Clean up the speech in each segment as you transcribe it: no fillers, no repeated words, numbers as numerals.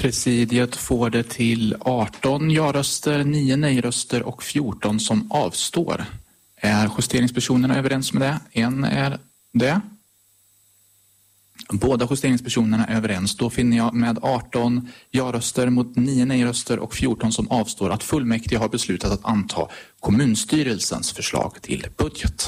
Presidiet får det till 18 ja-röster, 9 nej-röster och 14 som avstår. Är justeringspersonerna överens med det? En är det. Båda justeringspersonerna är överens. Då finner jag med 18 ja-röster mot 9 nej-röster och 14 som avstår att fullmäktige har beslutat att anta kommunstyrelsens förslag till budget.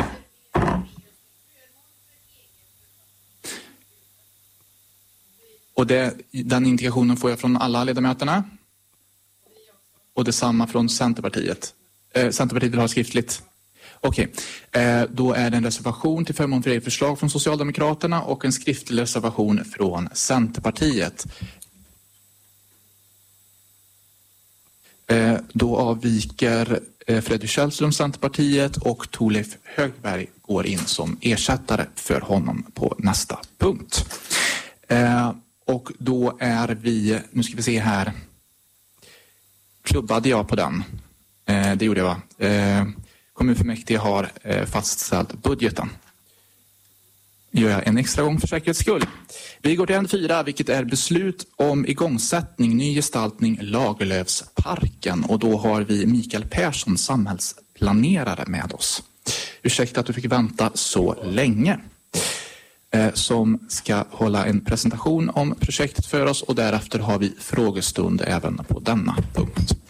Och den indikationen får jag från alla ledamöterna. Och detsamma från Centerpartiet. Centerpartiet vill ha skriftligt. Okej, då är det en reservation till förmån för eget förslag från Socialdemokraterna och en skriftlig reservation från Centerpartiet. Då avviker Fredrik Källström, Centerpartiet, och Thorleif Högberg går in som ersättare för honom på nästa punkt. Och då är vi, nu ska vi se här, klubbade jag på den? Det gjorde jag, va? Kommunfullmäktige har fastställt budgeten. Gör jag en extra gång för säkerhets skull. Vi går till en 4, vilket är beslut om igångsättning, ny gestaltning, Lagerlöfsparken. Och då har vi Mikael Persson, samhällsplanerare, med oss. Ursäkta att du fick vänta så länge. Som ska hålla en presentation om projektet för oss, och därefter har vi frågestund även på denna punkt.